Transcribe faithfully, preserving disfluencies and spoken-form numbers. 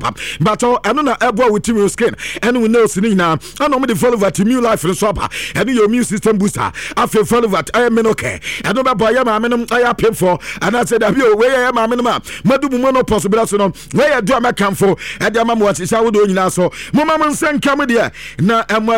aba but eno na ebo with your skin and we know sini na eno me the Folovat immune life no so aba eno your immune system booster afi Folovat I me no care eno be boy ma me no I pay for and I said abi o we ya ma me no ma madu mu no possible so no we ya do am kan for e de ma mo ati sha wo do nyina so mo ma mo nsen kam de na